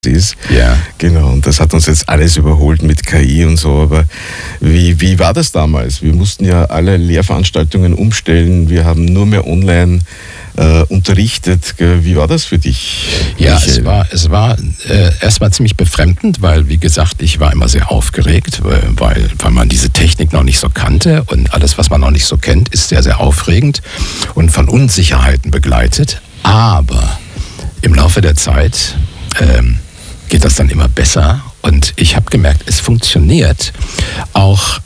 ist. Ja. Genau, und das hat uns jetzt alles überholt mit KI und so, aber wie war das damals? Wir mussten ja alle Lehrveranstaltungen umstellen, wir haben nur mehr online unterrichtet. Wie war das für dich? Ja, Michael? es war erstmal ziemlich befremdend, weil, wie gesagt, ich war immer sehr aufgeregt, weil man diese Technik noch nicht so kannte und alles, was man noch nicht so kennt, ist sehr, sehr aufregend und von Unsicherheiten begleitet. Aber im Laufe der Zeit geht das dann immer besser und ich habe gemerkt, es funktioniert auch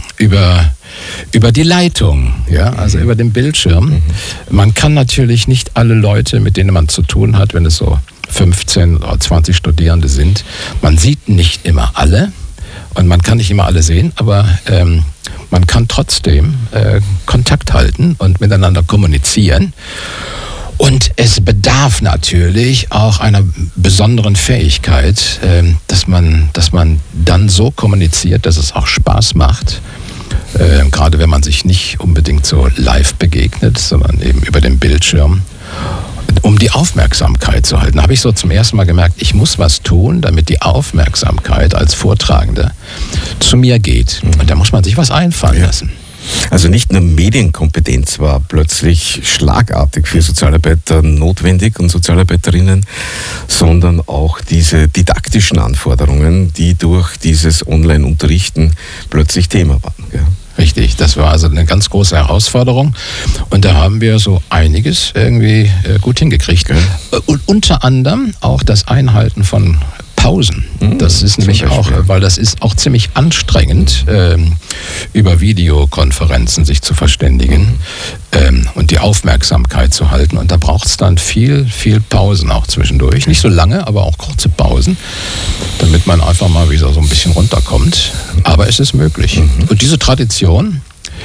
über die Leitung, ja, also über den Bildschirm. Man kann natürlich nicht alle Leute, mit denen man zu tun hat, wenn es so 15 oder 20 Studierende sind, man sieht nicht immer alle und man kann nicht immer alle sehen, aber man kann trotzdem Kontakt halten und miteinander kommunizieren. Und es bedarf natürlich auch einer besonderen Fähigkeit, dass man dann so kommuniziert, dass es auch Spaß macht. Gerade wenn man sich nicht unbedingt so live begegnet, sondern eben über den Bildschirm, um die Aufmerksamkeit zu halten. Da habe ich so zum ersten Mal gemerkt, ich muss was tun, damit die Aufmerksamkeit als Vortragende zu mir geht. Und da muss man sich was einfallen lassen. Also nicht nur Medienkompetenz war plötzlich schlagartig für Sozialarbeiter notwendig und Sozialarbeiterinnen, sondern auch diese didaktischen Anforderungen, die durch dieses Online-Unterrichten plötzlich Thema waren. Gell? Richtig, das war also eine ganz große Herausforderung und da haben wir so einiges irgendwie gut hingekriegt. Und unter anderem auch das Einhalten von Pausen. Das ist nämlich auch, weil das ist auch ziemlich anstrengend, über Videokonferenzen sich zu verständigen und die Aufmerksamkeit zu halten. Und da braucht es dann viel Pausen auch zwischendurch. Nicht so lange, aber auch kurze Pausen, damit man einfach mal wieder so ein bisschen runterkommt. Aber es ist möglich. Und diese Tradition,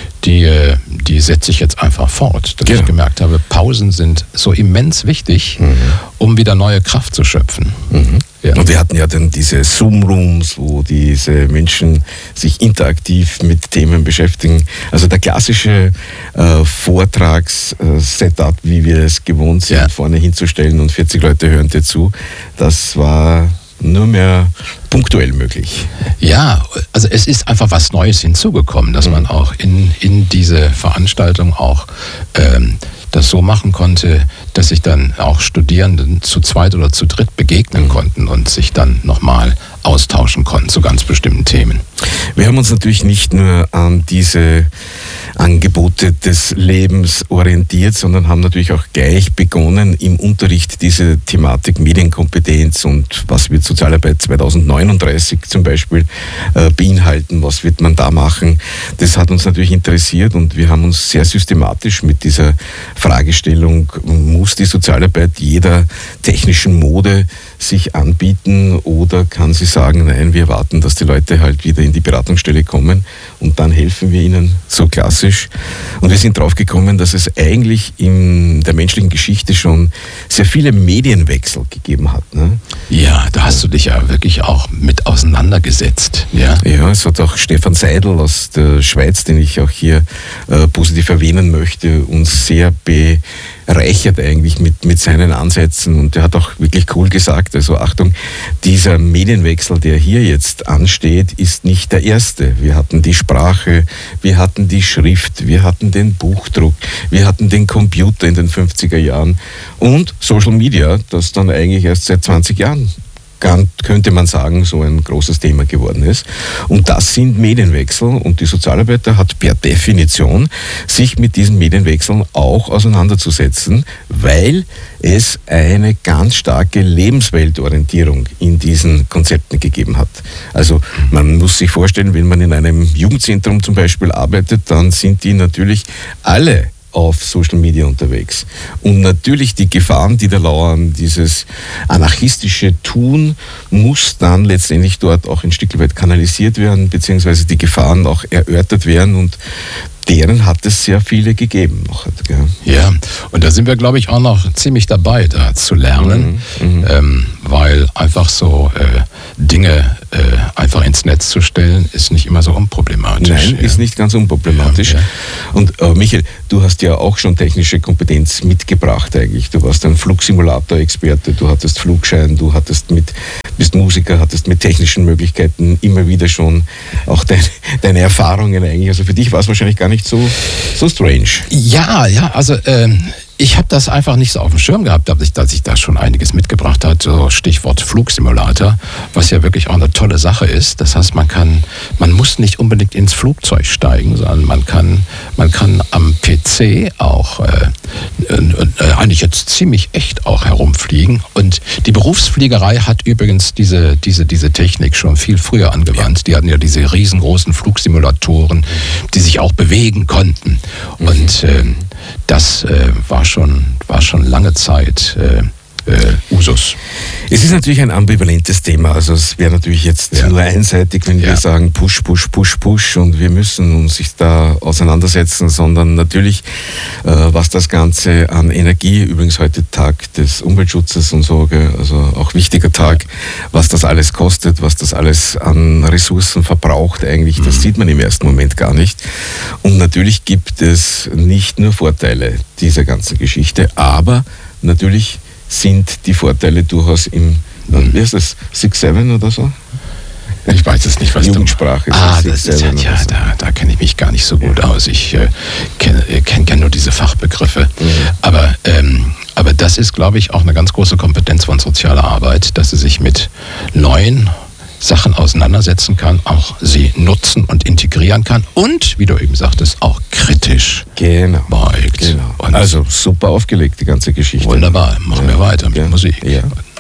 die setze ich jetzt einfach fort, dass ich gemerkt habe, Pausen sind so immens wichtig, um wieder neue Kraft zu schöpfen. Ja. Und wir hatten ja dann diese Zoom-Rooms, wo diese Menschen sich interaktiv mit Themen beschäftigen. Also der klassische Vortrags-Setup, wie wir es gewohnt sind, vorne hinzustellen und 40 Leute hören dir zu, das war nur mehr punktuell möglich. Ja, also es ist einfach was Neues hinzugekommen, dass man auch in diese Veranstaltung auch das so machen konnte, dass sich dann auch Studierenden zu zweit oder zu dritt begegnen konnten und sich dann nochmal austauschen konnten zu ganz bestimmten Themen. Wir haben uns natürlich nicht nur an diese Angebote des Lebens orientiert, sondern haben natürlich auch gleich begonnen, im Unterricht diese Thematik Medienkompetenz und was wird Sozialarbeit 2039 zum Beispiel beinhalten, was wird man da machen. Das hat uns natürlich interessiert und wir haben uns sehr systematisch mit dieser Fragestellung, muss die Sozialarbeit jeder technischen Mode sich anbieten oder kann sie sagen, nein, wir warten, dass die Leute halt wieder in die Beratungsstelle kommen und dann helfen wir ihnen so klassisch. Und wir sind drauf gekommen, dass es eigentlich in der menschlichen Geschichte schon sehr viele Medienwechsel gegeben hat. Ne? Ja, da hast du dich ja wirklich auch mit auseinandergesetzt. Ja, es hat auch Stefan Seidel aus der Schweiz, den ich auch hier positiv erwähnen möchte, uns sehr bereichert eigentlich mit seinen Ansätzen und der hat auch wirklich cool gesagt, also Achtung, dieser Medienwechsel, der hier jetzt ansteht, ist nicht der erste. Wir hatten die Sprache, wir hatten die Schrift, wir hatten den Buchdruck, wir hatten den Computer in den 50er Jahren und Social Media, das dann eigentlich erst seit 20 Jahren könnte man sagen, so ein großes Thema geworden ist. Und das sind Medienwechsel und die Sozialarbeiter hat per Definition sich mit diesen Medienwechseln auch auseinanderzusetzen, weil es eine ganz starke Lebensweltorientierung in diesen Konzepten gegeben hat. Also man muss sich vorstellen, wenn man in einem Jugendzentrum zum Beispiel arbeitet, dann sind die natürlich alle auf Social Media unterwegs. Und natürlich die Gefahren, die da lauern, dieses anarchistische Tun, muss dann letztendlich dort auch ein Stück weit kanalisiert werden, beziehungsweise die Gefahren auch erörtert werden und deren hat es sehr viele gegeben. Ja, und da sind wir, glaube ich, auch noch ziemlich dabei, da zu lernen, weil einfach so Dinge einfach einfach ins Netz zu stellen, ist nicht immer so unproblematisch. Nein, ist nicht ganz unproblematisch. Ja. Und Michael, du hast ja auch schon technische Kompetenz mitgebracht eigentlich. Du warst ein Flugsimulator-Experte, du hattest Flugschein, du bist Musiker, hattest mit technischen Möglichkeiten immer wieder schon auch deine Erfahrungen eigentlich. Also für dich war es wahrscheinlich gar nicht so strange. Ja, also ich habe das einfach nicht so auf dem Schirm gehabt, dass ich da schon einiges mitgebracht habe. So Stichwort Flugsimulator, was ja wirklich auch eine tolle Sache ist. Das heißt, man muss nicht unbedingt ins Flugzeug steigen, sondern man kann am PC auch eigentlich jetzt ziemlich echt auch herumfliegen. Und die Berufsfliegerei hat übrigens diese Technik schon viel früher angewandt. Ja. Die hatten ja diese riesengroßen Flugsimulatoren, die sich auch bewegen konnten. Und das war schon lange Zeit Usus. Es ist natürlich ein ambivalentes Thema. Also es wäre natürlich jetzt nur einseitig, wenn wir sagen Push, Push, Push, Push und wir müssen uns sich da auseinandersetzen, sondern natürlich, was das Ganze an Energie, übrigens heute Tag des Umweltschutzes und so, also auch wichtiger Tag, was das alles kostet, was das alles an Ressourcen verbraucht eigentlich, das sieht man im ersten Moment gar nicht. Und natürlich gibt es nicht nur Vorteile dieser ganzen Geschichte, aber natürlich sind die Vorteile durchaus wie heißt das, 6-7 oder so? Ich weiß es nicht, was Jugendsprache ist. Das ist da kenne ich mich gar nicht so gut aus. Ich kenne nur diese Fachbegriffe. Aber das ist, glaube ich, auch eine ganz große Kompetenz von sozialer Arbeit, dass sie sich mit neuen Sachen auseinandersetzen kann, auch sie nutzen und integrieren kann und, wie du eben sagtest, auch kritisch beäugt. Genau. Also super aufgelegt, die ganze Geschichte. Wunderbar, machen wir weiter mit Musik. Ja.